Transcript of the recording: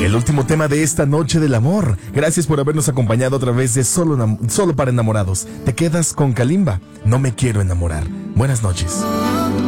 el último tema de esta noche del amor. Gracias por habernos acompañado a través de Solo para Enamorados. Te quedas con Kalimba, No me quiero enamorar. Buenas noches.